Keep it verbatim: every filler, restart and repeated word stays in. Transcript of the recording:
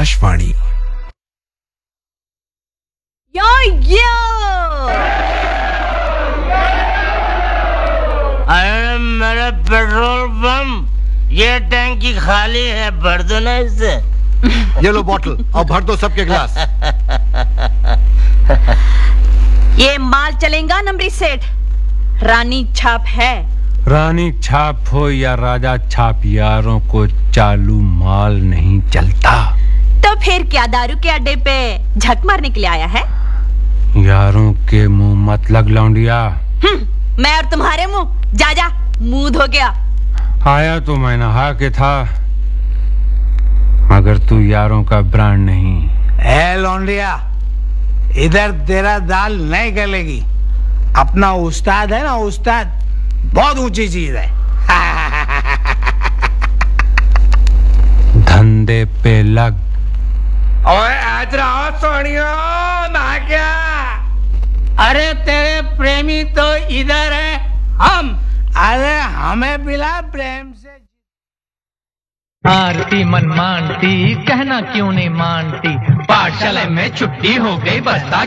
आकाशवाणी। यो यो अरे मेरा petrol pump ये टैंकी खाली है, भर दो ना इससे। ये लो बोतल और भर दो सबके गिलास। ये माल चलेगा नमरी सेठ, रानी छाप है। रानी छाप हो या राजा छाप, यारों को चालू माल नहीं चलता। तो फिर क्या दारू के अड्डे पे झक मारने के लिए आया है? यारों के मुंह मत लग लौंडिया। मैं और तुम्हारे मुंह, जा जा मुंह धो गया। आया तो मैं नहा के था, मगर तू यारों का ब्रांड नहीं। ए लौंडिया, इधर तेरा दाल नहीं गलेगी। अपना उस्ताद है ना, उस्ताद बहुत ऊंची चीज है। धंधे पे लग। ओए आज रहो सोनियो, ना क्या? अरे तेरे प्रेमी तो इधर है, हम। अरे हमें पिला प्रेम से। आरती मन मानती, कहना क्यों नहीं मानती। पाठशाला में छुट्टी हो गई, बस्ता